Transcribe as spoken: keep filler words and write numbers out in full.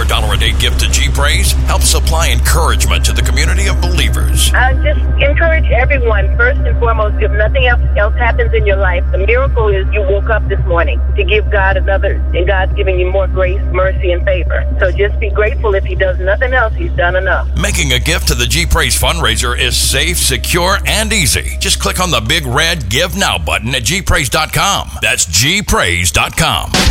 Your dollar a day gift to G Praise helps supply encouragement to the community of believers. I just encourage everyone, first and foremost, if nothing else, else happens in your life, the miracle is you woke up this morning to give God another, and God's giving you more grace, mercy, and favor. So just be grateful. If he does nothing else, he's done enough. Making a gift to the G Praise fundraiser is safe, secure, and easy. Just click on the big red Give Now button at G Praise dot com. That's G Praise dot com.